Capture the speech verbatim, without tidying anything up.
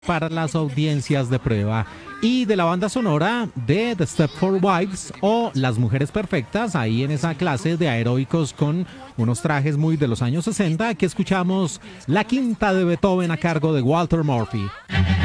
para las audiencias de prueba. Y de la banda sonora de The Stepford Wives o Las Mujeres Perfectas, ahí en esa clase de aeróbicos con unos trajes muy de los años sesenta, que escuchamos La Quinta de Beethoven a cargo de Walter Murphy.